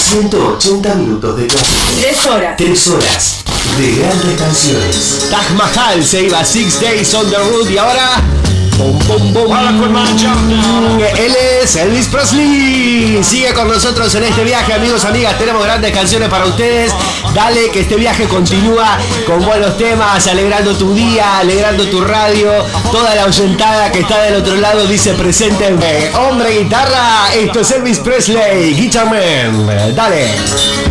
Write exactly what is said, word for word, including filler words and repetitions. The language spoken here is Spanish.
ciento ochenta minutos de clásica. Tres horas. Tres horas de grandes canciones. Taj Mahal se iba Six Days on the Road y ahora... Bum, bum, bum. Él es Elvis Presley. Sigue con nosotros en este viaje, amigos, amigas. Tenemos grandes canciones para ustedes. Dale, que este viaje continúa con buenos temas, alegrando tu día, alegrando tu radio. Toda la oyentada que está del otro lado dice presente. Hombre guitarra, esto es Elvis Presley, Guitar Man. Dale.